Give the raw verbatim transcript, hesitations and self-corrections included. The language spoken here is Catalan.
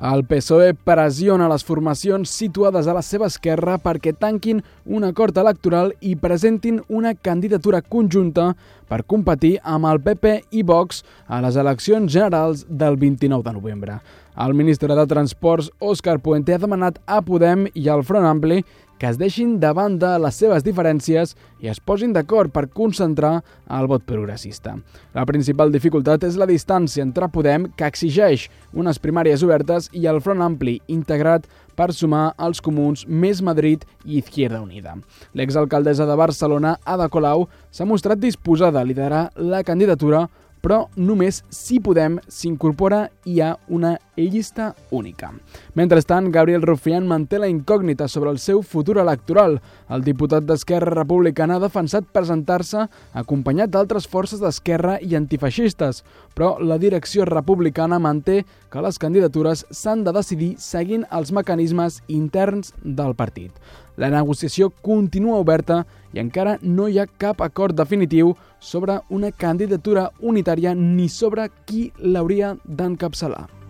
El P S O E pressiona les formacions situades a la seva esquerra perquè tanquin un acord electoral i presentin una candidatura conjunta per competir amb el P P i Vox a les eleccions generals del vint-i-nou de novembre. El ministre de Transports, Òscar Puente, ha demanat a Podem i al Front Ampli que es deixin de banda les seves diferències i es posin d'acord per concentrar el vot progressista. La principal dificultat és la distància entre Podem, que exigeix unes primàries obertes, i el Front Ampli, integrat per sumar els comuns Més Madrid i Izquierda Unida. L'exalcaldessa de Barcelona, Ada Colau, s'ha mostrat disposada a liderar la candidatura, però només si Podem s'incorpora i hi ha una llista única. Mentrestant, Gabriel Rufián manté la incògnita sobre el seu futur electoral. El diputat d'Esquerra Republicana ha defensat presentar-se acompanyat d'altres forces d'esquerra i antifeixistes, però la direcció republicana manté que les candidatures s'han de decidir seguint els mecanismes interns del partit. La negociació continua oberta i encara no hi ha cap acord definitiu sobre una candidatura unitària ni sobre qui l'hauria d'encapçalar.